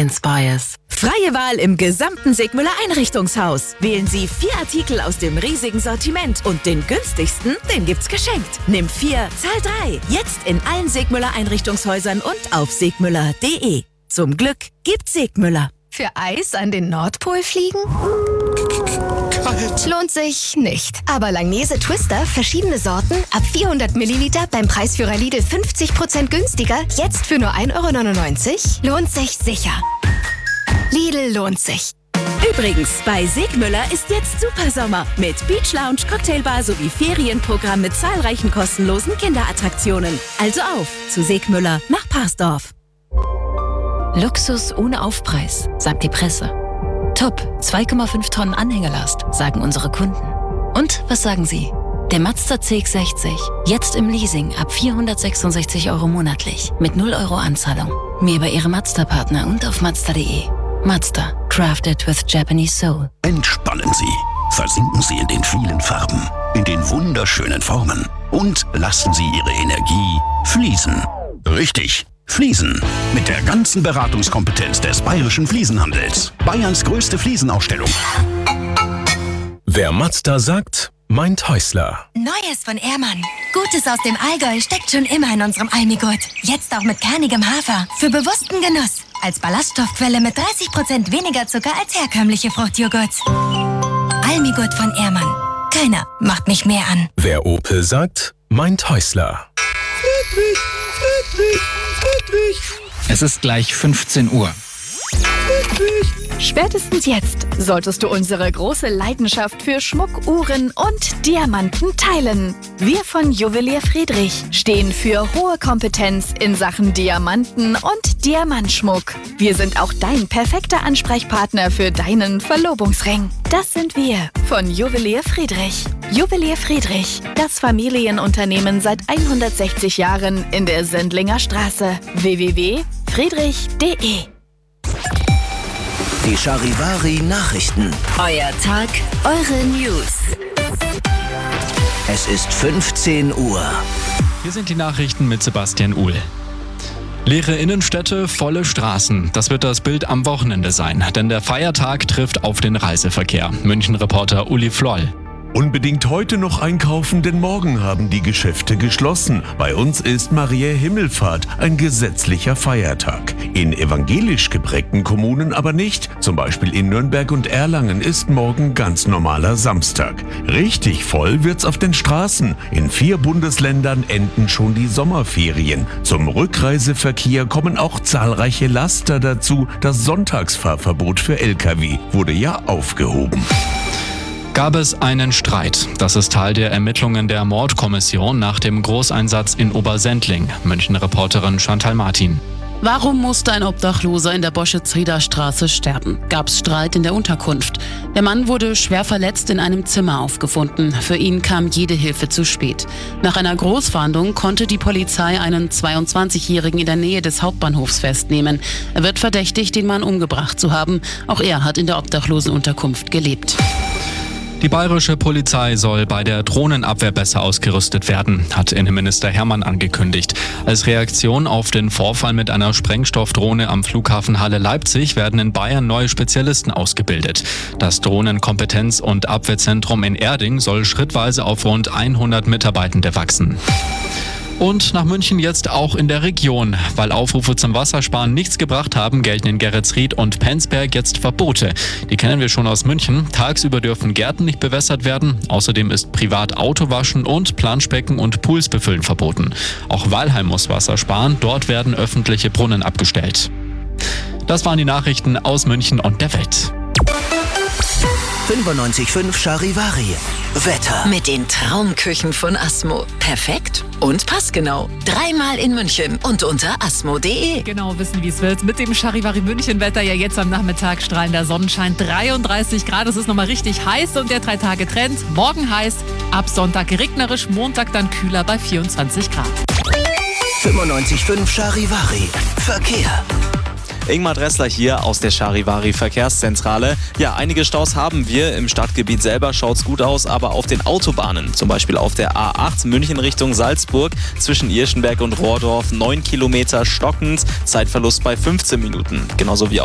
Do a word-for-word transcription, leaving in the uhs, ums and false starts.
inspires. Freie Wahl im gesamten Segmüller Einrichtungshaus. Wählen Sie vier Artikel aus dem riesigen Sortiment und den günstigsten, den gibt's geschenkt. Nimm vier, zahl drei. Jetzt in allen Segmüller Einrichtungshäusern und auf segmüller punkt de. Zum Glück gibt's Segmüller. Für Eis an den Nordpol fliegen? Kalt. Lohnt sich nicht. Aber Langnese Twister, verschiedene Sorten, ab vierhundert Milliliter beim Preisführer Lidl fünfzig Prozent günstiger, jetzt für nur ein Euro neunundneunzig, lohnt sich sicher. Lidl lohnt sich. Übrigens, bei Segmüller ist jetzt Supersommer mit Beach Lounge, Cocktailbar sowie Ferienprogramm mit zahlreichen kostenlosen Kinderattraktionen. Also auf zu Segmüller nach Parsdorf. Luxus ohne Aufpreis, sagt die Presse. Top, zwei Komma fünf Tonnen Anhängelast, sagen unsere Kunden. Und was sagen Sie? Der Mazda C X sechzig, jetzt im Leasing ab vierhundertsechsundsechzig Euro monatlich, mit null Euro Anzahlung. Mehr bei Ihrem Mazda-Partner und auf mazda punkt de. Mazda, crafted with Japanese soul. Entspannen Sie, versinken Sie in den vielen Farben, in den wunderschönen Formen und lassen Sie Ihre Energie fließen. Richtig. Fliesen. Mit der ganzen Beratungskompetenz des Bayerischen Fliesenhandels. Bayerns größte Fliesenausstellung. Wer Mazda sagt, meint Häusler. Neues von Ehrmann. Gutes aus dem Allgäu steckt schon immer in unserem Almigurt. Jetzt auch mit kernigem Hafer. Für bewussten Genuss. Als Ballaststoffquelle mit dreißig Prozent weniger Zucker als herkömmliche Fruchtjoghurts. Almigurt von Ehrmann. Keiner macht mich mehr an. Wer Opel sagt, meint Häusler. Friedrich, Friedrich, Friedrich. Es ist gleich fünfzehn Uhr. Friedrich. Spätestens jetzt solltest du unsere große Leidenschaft für Schmuck, Uhren und Diamanten teilen. Wir von Juwelier Friedrich stehen für hohe Kompetenz in Sachen Diamanten und Diamantschmuck. Wir sind auch dein perfekter Ansprechpartner für deinen Verlobungsring. Das sind wir von Juwelier Friedrich. Juwelier Friedrich, das Familienunternehmen seit hundertsechzig Jahren in der Sendlinger Straße. w w w punkt friedrich punkt de. Die Charivari Nachrichten. Euer Tag, eure News. Es ist fünfzehn Uhr. Hier sind die Nachrichten mit Sebastian Uhl. Leere Innenstädte, volle Straßen. Das wird das Bild am Wochenende sein, denn der Feiertag trifft auf den Reiseverkehr. München-Reporter Uli Floll. Unbedingt heute noch einkaufen, denn morgen haben die Geschäfte geschlossen. Bei uns ist Maria Himmelfahrt ein gesetzlicher Feiertag. In evangelisch geprägten Kommunen aber nicht. Zum Beispiel in Nürnberg und Erlangen ist morgen ganz normaler Samstag. Richtig voll wird's auf den Straßen. In vier Bundesländern enden schon die Sommerferien. Zum Rückreiseverkehr kommen auch zahlreiche Laster dazu. Das Sonntagsfahrverbot für L K W wurde ja aufgehoben. Gab es einen Streit? Das ist Teil der Ermittlungen der Mordkommission nach dem Großeinsatz in Obersendling. München-Reporterin Chantal Martin. Warum musste ein Obdachloser in der Boschitz-Rieder Straße sterben? Gab es Streit in der Unterkunft? Der Mann wurde schwer verletzt in einem Zimmer aufgefunden. Für ihn kam jede Hilfe zu spät. Nach einer Großfahndung konnte die Polizei einen zweiundzwanzigjährigen in der Nähe des Hauptbahnhofs festnehmen. Er wird verdächtigt, den Mann umgebracht zu haben. Auch er hat in der Obdachlosenunterkunft gelebt. Die bayerische Polizei soll bei der Drohnenabwehr besser ausgerüstet werden, hat Innenminister Hermann angekündigt. Als Reaktion auf den Vorfall mit einer Sprengstoffdrohne am Flughafen Halle-Leipzig werden in Bayern neue Spezialisten ausgebildet. Das Drohnenkompetenz- und Abwehrzentrum in Erding soll schrittweise auf rund hundert Mitarbeitende wachsen. Und nach München jetzt auch in der Region. Weil Aufrufe zum Wassersparen nichts gebracht haben, gelten in Geretsried und Penzberg jetzt Verbote. Die kennen wir schon aus München. Tagsüber dürfen Gärten nicht bewässert werden. Außerdem ist privat Autowaschen und Planschbecken und Pools befüllen verboten. Auch Weilheim muss Wasser sparen. Dort werden öffentliche Brunnen abgestellt. Das waren die Nachrichten aus München und der Welt. fünfundneunzig Komma fünf Charivari. Wetter. Mit den Traumküchen von Asmo. Perfekt und passgenau. Dreimal in München und unter asmo punkt de. Genau wissen, wie es wird. Mit dem Charivari München-Wetter ja jetzt am Nachmittag strahlender Sonnenschein. dreiunddreißig Grad, es ist nochmal richtig heiß und der Drei-Tage-Trend. Morgen heiß, ab Sonntag regnerisch, Montag dann kühler bei vierundzwanzig Grad. fünfundneunzig Komma fünf Charivari. Verkehr. Ingmar Dressler hier aus der Charivari Verkehrszentrale. Ja, einige Staus haben wir. Im Stadtgebiet selber schaut's gut aus, aber auf den Autobahnen, zum Beispiel auf der A acht München Richtung Salzburg, zwischen Irschenberg und Rohrdorf, neun Kilometer stockend, Zeitverlust bei fünfzehn Minuten. Genauso wie